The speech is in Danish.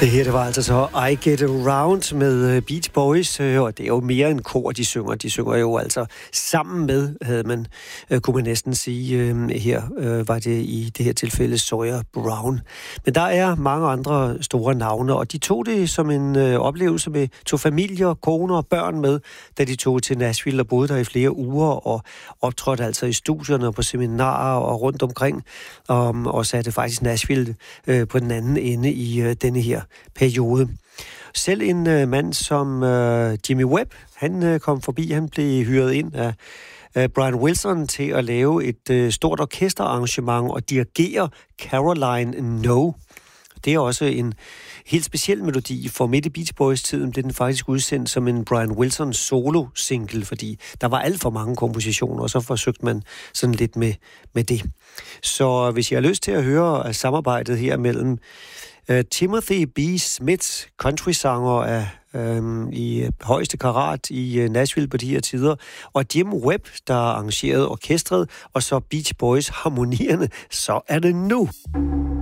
Det her, det var altså så I Get Around med Beach Boys, og det er jo mere end kor, de synger. De synger jo altså sammen med, kunne man næsten sige, her var det i det her tilfælde Sawyer Brown. Men der er mange andre store navne, og de tog det som en oplevelse med, tog familier, koner og børn med, da de tog til Nashville og boede der i flere uger, og optrådte altså i studierne og på seminarer og rundt omkring, og satte faktisk Nashville på den anden ende i denne her periode. Selv en mand som Jimmy Webb, han kom forbi, han blev hyret ind af Brian Wilson til at lave et stort orkesterarrangement og dirigere Caroline No. Det er også en helt speciel melodi for midt i Beach Boys-tiden. Det er den faktisk udsendt som en Brian Wilson solo-single, fordi der var alt for mange kompositioner, og så forsøgte man sådan lidt med det. Så hvis jeg har lyst til at høre samarbejdet her mellem Timothy B. Smith, countrysanger i højeste karat i Nashville på de her tider, og Jim Webb, der arrangerede orkestret, og så Beach Boys harmonierne, så er det nu.